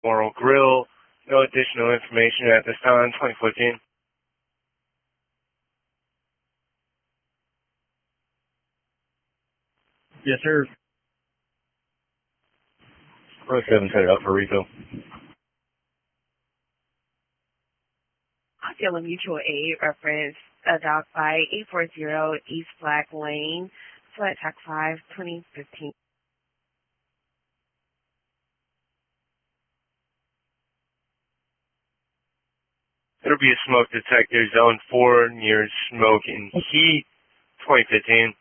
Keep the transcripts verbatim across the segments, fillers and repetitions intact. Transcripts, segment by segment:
Moral Grill. No additional information at this time. twenty fourteen. Yes, sir. Row seven, set it up for refill. Osceola Mutual Aid reference a dock by eight forty East Black Lane, flat track five, twenty fifteen. It'll be a smoke detector, zone four, near smoke and heat, twenty fifteen.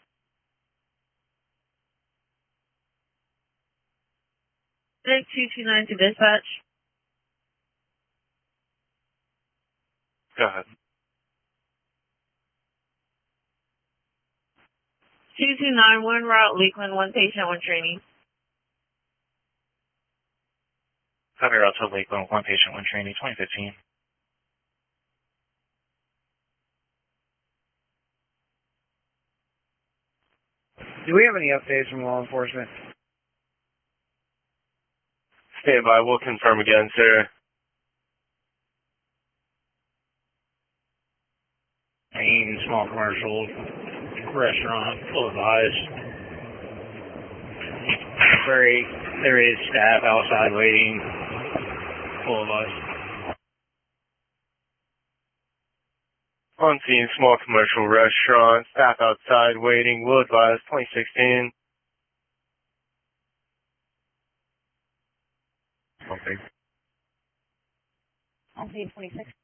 six two two nine to dispatch. Go ahead. two two nine, one route, Lakeland, one patient, one training. Copy route to Lakeland, one patient, one training, twenty fifteen. Do we have any updates from law enforcement? Stand by. We'll confirm again, sir. Main small commercial restaurant, full of eyes. Very, there is staff outside waiting, full of eyes. On scene, small commercial restaurant, staff outside waiting, will advise, twenty sixteen. On scene twenty-six.